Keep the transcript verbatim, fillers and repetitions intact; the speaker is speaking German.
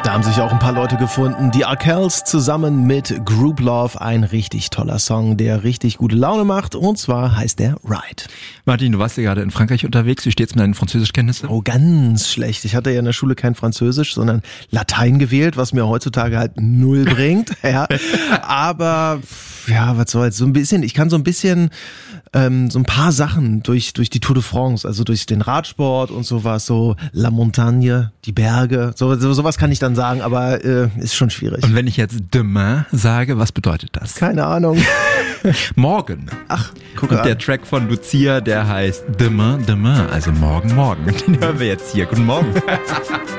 Da haben sich auch ein paar Leute gefunden. Die Arkells zusammen mit Group Love. Ein richtig toller Song, der richtig gute Laune macht. Und zwar heißt der Ride. Martin, du warst ja gerade in Frankreich unterwegs. Wie steht's mit deinen Französischkenntnissen? Oh, ganz schlecht. Ich hatte ja in der Schule kein Französisch, sondern Latein gewählt, was mir heutzutage halt null bringt. Ja. Aber, ja, was soll's. So ein bisschen, ich kann so ein bisschen, ähm, so ein paar Sachen durch, durch die Tour de France, also durch den Radsport und sowas, so La Montagne, die Berge, so, so sowas kann ich dann sagen, aber äh, ist schon schwierig. Und wenn ich jetzt demain sage, was bedeutet das? Keine Ahnung. Morgen. Ach, guck Und an. der Track von Lucia, der heißt Demain, Demain, also morgen, morgen. Den hören wir jetzt hier. Guten Morgen.